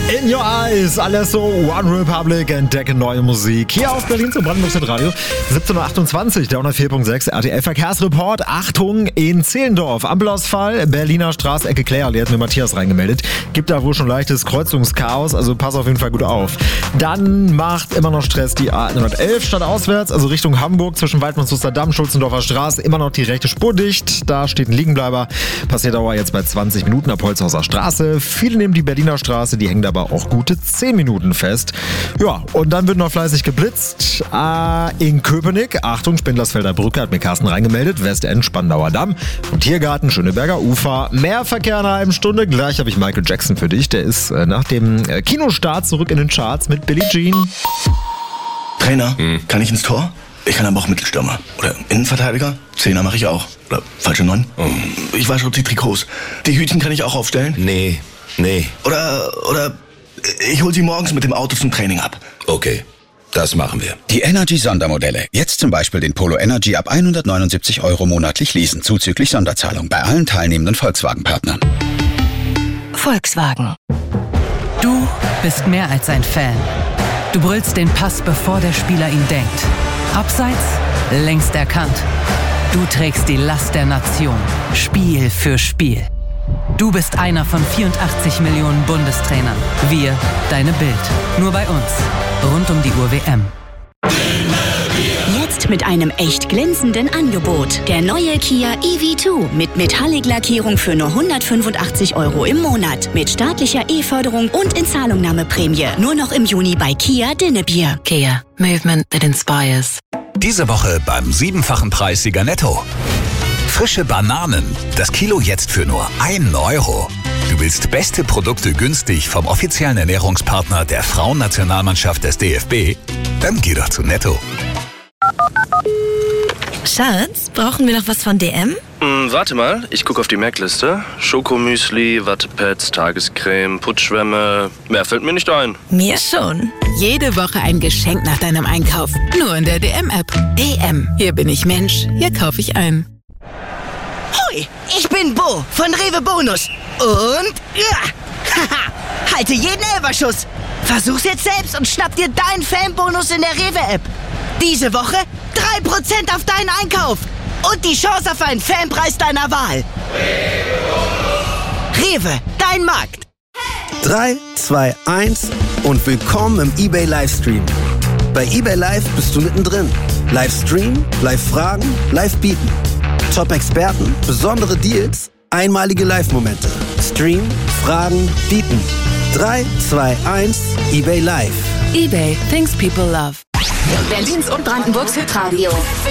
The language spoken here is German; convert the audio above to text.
In Your Eyes, Alesso, One Republic, entdecke neue Musik. Hier auf Berlin zum Brandenburgs Radio. 17.28 Uhr, der 104.6 RTL Verkehrsreport. Achtung, in Zehlendorf, Ampelausfall, Berliner Straße, Ecke Klärallee, hat mir Matthias reingemeldet. Gibt da wohl schon leichtes Kreuzungschaos, also pass auf jeden Fall gut auf. Dann macht immer noch Stress die A111 stadtauswärts, also Richtung Hamburg, zwischen Waldmanns-Damm, Schulzendorfer Straße, immer noch die rechte Spur dicht. Da steht ein Liegenbleiber. Passiertdauer jetzt bei 20 Minuten ab Holzhauser Straße. Viele nehmen die Berliner Straße, die hängen dabei auch gute 10 Minuten fest. Ja, und dann wird noch fleißig geblitzt. In Köpenick, Achtung, Spindlersfelder Brücke, hat mir Carsten reingemeldet, Westend, Spandauer Damm und Tiergarten, Schöneberger Ufer. Mehr Verkehr in einer halben Stunde. Gleich habe ich Michael Jackson für dich. Der ist nach dem Kinostart zurück in den Charts mit Billie Jean. Trainer, kann ich ins Tor? Ich kann aber auch Mittelstürmer. Oder Innenverteidiger? Zehner mache ich auch. Oder falsche 9. Ich wasche die Trikots. Die Hütchen kann ich auch aufstellen? Nee. Oder ich hol sie morgens mit dem Auto zum Training ab. Okay, das machen wir. Die Energy-Sondermodelle. Jetzt zum Beispiel den Polo Energy ab 179 € monatlich leasen, zuzüglich Sonderzahlung bei allen teilnehmenden Volkswagen-Partnern. Volkswagen. Du bist mehr als ein Fan. Du brüllst den Pass, bevor der Spieler ihn denkt. Abseits, längst erkannt. Du trägst die Last der Nation, Spiel für Spiel. Du bist einer von 84 Millionen Bundestrainern. Wir, deine Bild. Nur bei uns. Rund um die Uhr WM. Jetzt mit einem echt glänzenden Angebot. Der neue Kia EV2 mit Metallic-Lackierung für nur 185 € im Monat. Mit staatlicher E-Förderung und Inzahlungnahmeprämie. Nur noch im Juni bei Kia Dinnebier. Kia. Movement that inspires. Diese Woche beim 7-fachen Preissieger Netto. Frische Bananen. Das Kilo jetzt für nur 1 €. Du willst beste Produkte günstig vom offiziellen Ernährungspartner der Frauennationalmannschaft des DFB? Dann geh doch zu Netto. Schatz, brauchen wir noch was von DM? Warte mal, ich gucke auf die Merkliste. Schokomüsli, Wattepads, Tagescreme, Putzschwämme. Mehr fällt mir nicht ein. Mir schon. Jede Woche ein Geschenk nach deinem Einkauf. Nur in der DM-App. DM. Hier bin ich Mensch. Hier kaufe ich ein. Hoi, ich bin Bo von Rewe Bonus. Und halte jeden Elferschuss. Versuch's jetzt selbst und schnapp dir deinen Fanbonus in der Rewe-App. Diese Woche 3% auf deinen Einkauf. Und die Chance auf einen Fanpreis deiner Wahl. Rewe, dein Markt. 3, 2, 1 und willkommen im eBay Livestream. Bei eBay Live bist du mittendrin. Livestream, Live-Fragen, Live-Bieten. Top-Experten, besondere Deals, einmalige Live-Momente. Stream, Fragen, Bieten. 3, 2, 1, eBay Live. eBay, things people love. Berlins und Brandenburgs Hitradio.